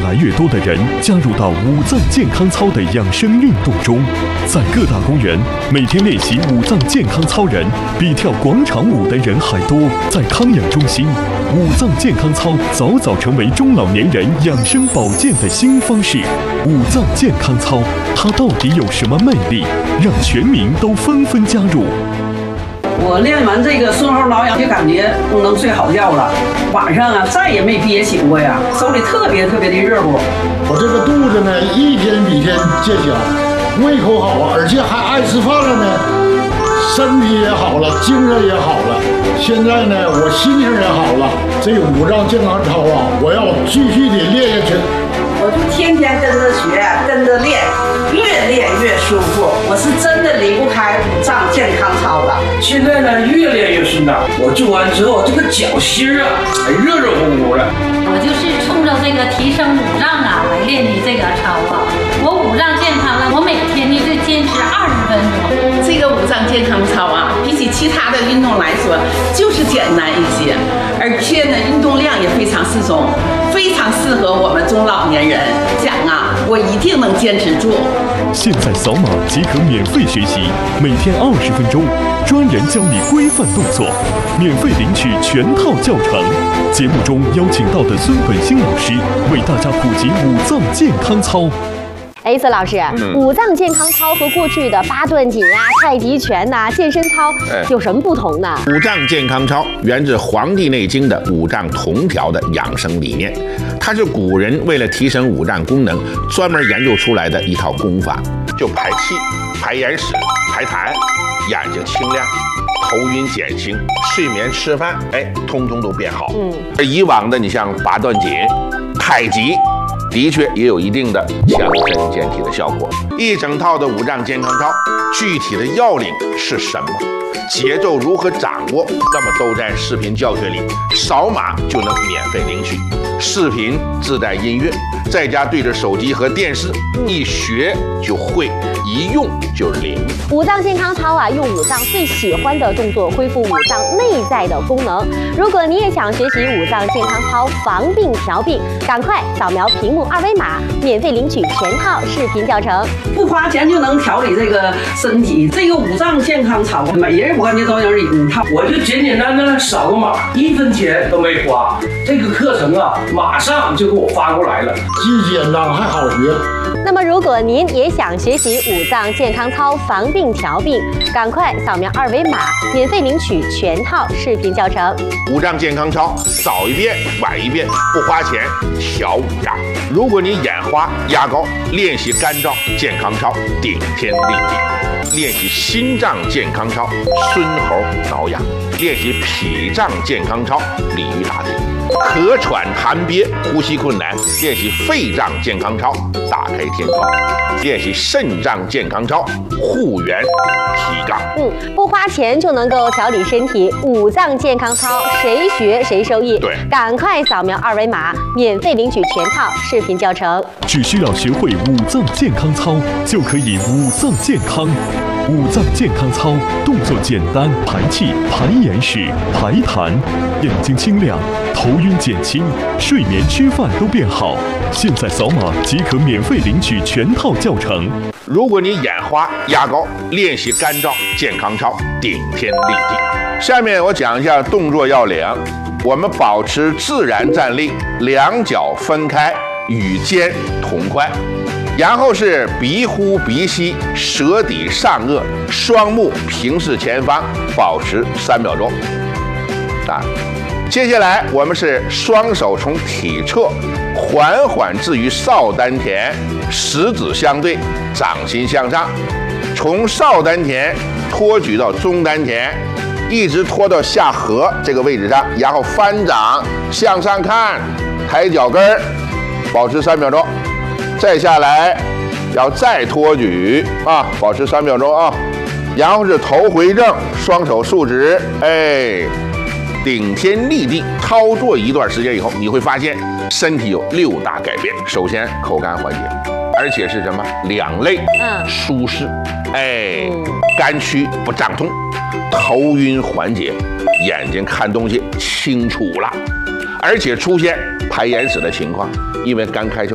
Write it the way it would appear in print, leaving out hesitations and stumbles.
来越多的人加入到五脏健康操的养生运动中，在各大公园，每天练习五脏健康操人比跳广场舞的人还多。在康养中心，五脏健康操早早成为中老年人养生保健的新方式。五脏健康操，它到底有什么魅力，让全民都纷纷加入？ 我练完这个顺后挠痒，就感觉都能睡好觉了。晚上啊，再也没憋醒过呀，手里特别的热乎。 我这个肚子呢，一天比一天见小，胃口好啊，而且还爱吃饭了呢，身体也好了，精神也好了。现在呢，我心情也好了。这个五脏健康操啊，我要继续的练下去。 我就天天跟着学，跟着练，越练越舒服。我是真的离不开五脏健康操了。 现在呢，越练越顺当。我做完之后，这个脚心啊，还热乎乎的。 我就是冲着这个提升五脏啊来练的这个操啊。我五脏健康了，我每天呢就坚持20分钟。 这个五脏健康操啊，比起其他的运动来说，就是简单一些，而且呢，运动量也非常适中。非常适合我们中老年人讲啊，我一定能坚持住。 现在扫码即可免费学习，每天20分钟，专人教你规范动作，免费领取全套教程。节目中邀请到的孙本兴老师为大家普及五脏健康操。 孙老师，五脏健康操和过去的八段锦啊、太极拳呐、健身操有什么不同呢？ 五脏健康操源自《黄帝内经》的五脏同调的养生理念，它是古人为了提升五脏功能专门研究出来的一套功法，就排气、排眼屎、排痰，眼睛清亮，头晕减轻，睡眠吃饭，通通都变好。而以往的你像八段锦、太极。的确也有一定的强身健体的效果。一整套的五脏健康操，具体的要领是什么？节奏如何掌握？那么都在视频教学里，扫码就能免费领取。视频自带音乐，在家对着手机和电视，一学就会，一用就灵。 五脏健康操啊，用五脏最喜欢的动作恢复五脏内在的功能。如果你也想学习五脏健康操防病调病，赶快扫描屏幕2维码，免费领取全套视频教程， 不花钱就能调理这个身体。这个五脏健康操，每人我感觉都有一套。 我就简简单单扫个码，1分钱都没花。这个课程啊，马上就给我发过来了， 既简单还好学。 那么，如果您也想学习五脏健康操防病调病，赶快扫描2维码，免费领取全套视频教程。 五脏健康操，早一遍晚一遍，不花钱调五脏。如果你眼花压高，练习肝脏健康操，顶天立地；练习心脏健康操，孙猴挠痒；练习脾脏健康操，鲤鱼打挺；咳喘痰憋，呼吸困难，练习肺脏健康操，打开天窗；练习肾脏健康操，护元提杠。 不花钱就能够调理身体，五脏健康操谁学谁受益。 对， 赶快扫描2维码，免费领取全套视频教程。 只需要学会五脏健康操，就可以五脏健康。五脏健康操动作简单，排气、排眼屎、排痰，眼睛清亮，头晕减轻，睡眠吃饭都变好。现在扫码即可免费领取全套教程。 如果你眼花压高，练习肝脏健康操，顶天立地。下面我讲一下动作要领。我们保持自然站立，两脚分开，与肩同宽。然后是鼻呼鼻吸，舌抵上颚，双目平视前方，保持3秒钟。接下来我们是双手从体侧缓缓置于少丹田，食指相对，掌心向上，从少丹田托举到中丹田，一直拖到下颌这个位置上，然后翻掌向上看，抬脚跟儿，保持3秒钟。再下来，然后再托举保持3秒钟啊。然后是头回正，双手竖直，顶天立地。操作一段时间以后，你会发现身体有6大改变。首先，口干缓解，而且是什么？两肋舒适，肝区不胀痛，头晕缓解，眼睛看东西清楚了，而且出现排眼屎的情况，因为肝开窍